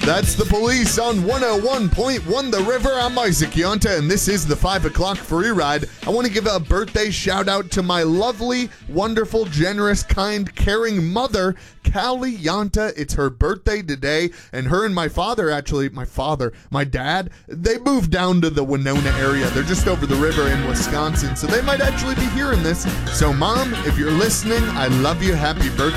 That's the Police on 101.1 The River. I'm Isaac Yonta, and this is the 5 o'clock free ride. I want to give a birthday shout out to my lovely, wonderful, generous, kind, caring mother, Callie Yonta. It's her birthday today, and her and my father, my dad, they moved down to the Winona area. They're just over the river in Wisconsin, so they might actually be hearing this. So, Mom, if you're listening, I love you. Happy birthday.